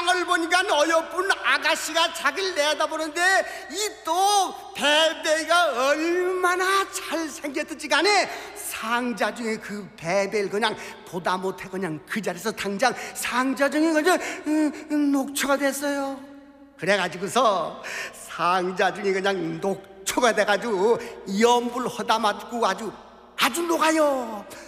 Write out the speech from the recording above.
상을 보니까 어여쁜 아가씨가 자기를 내다보는데 이 또 베베가 얼마나 잘생겼든지 간에 상자 중에 그 베베를 그냥 보다 못해 그냥 그 자리에서 당장 상자 중에 그냥 녹초가 됐어요. 그래가지고서 상자 중에 그냥 녹초가 돼가지고 염불 허다 맞고 아주 녹아요.